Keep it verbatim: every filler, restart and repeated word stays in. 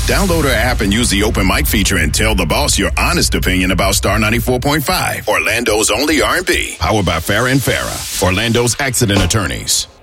Download our app and use the open mic feature and tell the boss your honest opinion about Star ninety-four point five, Orlando's only R and B. Powered by Farrah and Farrah, Orlando's accident attorneys.